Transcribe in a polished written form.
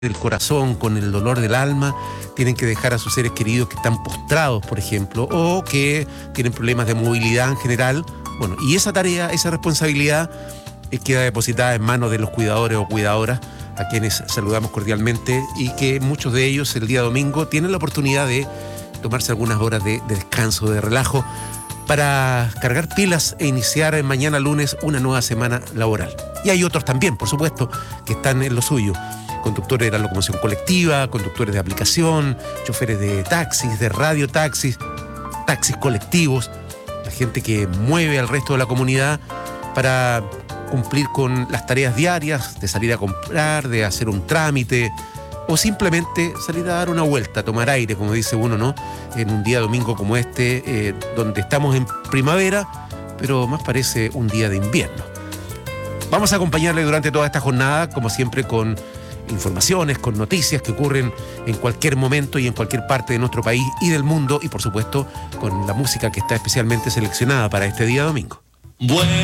del corazón, con el dolor del alma, tienen que dejar a sus seres queridos que están postrados, por ejemplo, o que tienen problemas de movilidad en general. Bueno, y esa tarea, esa responsabilidad queda depositada en manos de los cuidadores o cuidadoras, a quienes saludamos cordialmente, y que muchos de ellos el día domingo tienen la oportunidad de tomarse algunas horas de descanso, de relajo, para cargar pilas e iniciar mañana lunes una nueva semana laboral. Y hay otros también, por supuesto, que están en lo suyo. Conductores de la locomoción colectiva, conductores de aplicación, choferes de taxis, de radiotaxis, taxis colectivos, la gente que mueve al resto de la comunidad para cumplir con las tareas diarias de salir a comprar, de hacer un trámite o simplemente salir a dar una vuelta, a tomar aire, como dice uno, ¿no? En un día domingo como este, donde estamos en primavera, pero más parece un día de invierno. Vamos a acompañarle durante toda esta jornada, como siempre, con informaciones, con noticias que ocurren en cualquier momento y en cualquier parte de nuestro país y del mundo, y por supuesto con la música que está especialmente seleccionada para este día domingo.